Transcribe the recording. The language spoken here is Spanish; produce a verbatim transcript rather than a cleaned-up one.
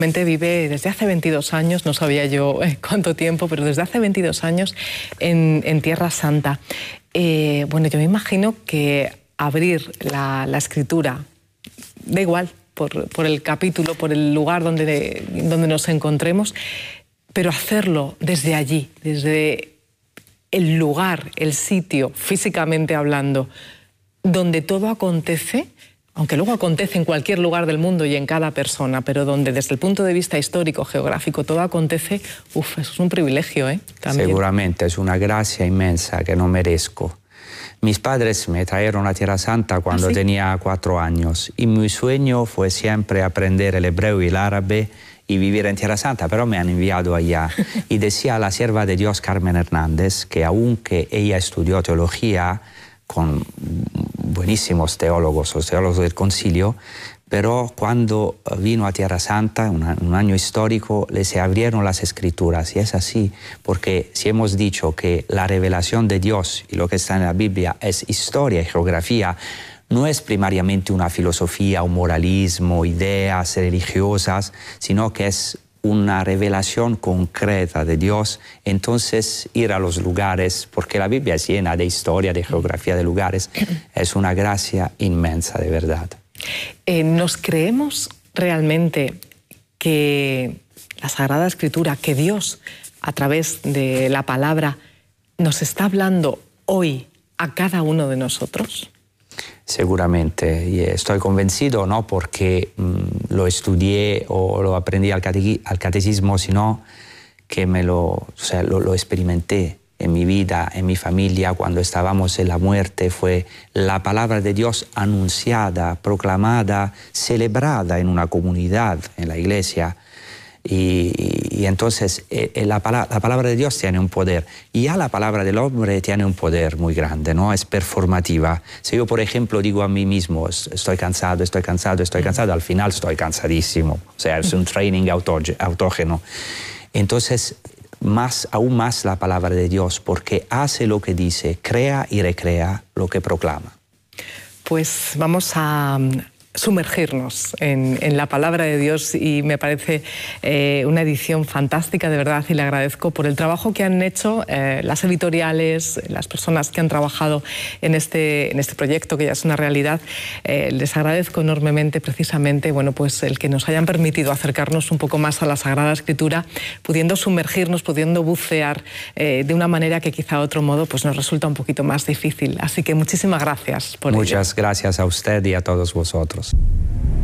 Vive desde hace veintidós años, no sabía yo cuánto tiempo, pero desde hace veintidós años en, en Tierra Santa. Eh, bueno, yo me imagino que abrir la, la escritura, da igual, por, por el capítulo, por el lugar donde, donde nos encontremos, pero hacerlo desde allí, desde el lugar, el sitio, físicamente hablando, donde todo acontece, aunque luego acontece en cualquier lugar del mundo y en cada persona, pero donde desde el punto de vista histórico, geográfico, todo acontece, uf, eso es un privilegio, ¿eh? También. Seguramente, es una gracia inmensa que no merezco. Mis padres me trajeron a Tierra Santa cuando ¿Ah, sí? tenía cuatro años y mi sueño fue siempre aprender el hebreo y el árabe y vivir en Tierra Santa, pero me han enviado allá. Y decía la sierva de Dios, Carmen Hernández, que aunque ella estudió teología con buenísimos teólogos, los teólogos del concilio, pero cuando vino a Tierra Santa, una, un año histórico, les se abrieron las escrituras, y es así, porque si hemos dicho que la revelación de Dios y lo que está en la Biblia es historia y geografía, no es primariamente una filosofía, un moralismo, ideas religiosas, sino que es una revelación concreta de Dios, entonces ir a los lugares, porque la Biblia es llena de historia, de geografía de lugares, es una gracia inmensa, de verdad. Eh, ¿Nos creemos realmente que la Sagrada Escritura, que Dios, a través de la palabra, nos está hablando hoy a cada uno de nosotros? Seguramente, y estoy convencido, no porque mmm, lo estudié o lo aprendí al, cate al catecismo, sino que me lo, o sea, lo, lo experimenté en mi vida, en mi familia, cuando estábamos en la muerte. Fue la palabra de Dios anunciada, proclamada, celebrada en una comunidad, en la iglesia. Y, y entonces eh, la, pala la palabra de Dios tiene un poder, y ya la palabra del hombre tiene un poder muy grande, ¿no? Es performativa. Si yo, por ejemplo, digo a mí mismo, estoy cansado, estoy cansado, estoy cansado, al final estoy cansadísimo. O sea, es un training autógeno. Entonces, más, aún más la palabra de Dios, porque hace lo que dice, crea y recrea lo que proclama. Pues vamos a sumergirnos en, en la palabra de Dios, y me parece eh, una edición fantástica, de verdad, y le agradezco por el trabajo que han hecho eh, las editoriales, las personas que han trabajado en este, en este proyecto, que ya es una realidad. Eh, les agradezco enormemente, precisamente, bueno, pues el que nos hayan permitido acercarnos un poco más a la Sagrada Escritura, pudiendo sumergirnos, pudiendo bucear eh, de una manera que quizá a otro modo pues nos resulta un poquito más difícil. Así que muchísimas gracias por ello. Muchas gracias a usted y a todos vosotros.